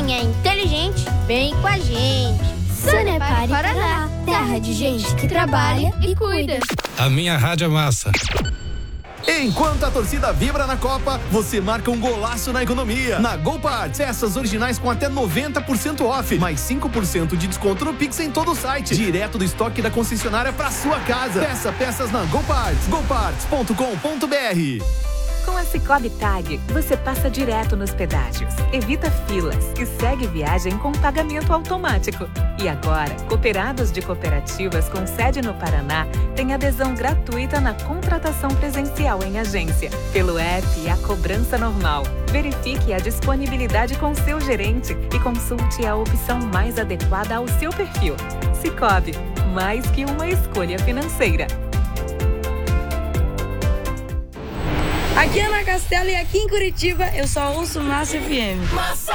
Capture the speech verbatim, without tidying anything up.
Quem é inteligente, vem com a gente. Sanepar Paraná, terra de gente que trabalha e cuida. A minha rádio é massa. Enquanto a torcida vibra na Copa, você marca um golaço na economia. Na GoParts, peças originais com até noventa por cento off, mais cinco por cento de desconto no Pix em todo o site. Direto do estoque da concessionária pra sua casa. Peça peças na GoParts, goparts ponto com ponto b r. Com a Sicoob Tag, você passa direto nos pedágios, evita filas e segue viagem com pagamento automático. E agora, cooperados de cooperativas com sede no Paraná têm adesão gratuita na contratação presencial em agência. Pelo app e a cobrança normal. Verifique a disponibilidade com seu gerente e consulte a opção mais adequada ao seu perfil. Sicoob, mais que uma escolha financeira. Aqui é na Castelo e aqui em Curitiba eu só ouço Massa F M. Massa!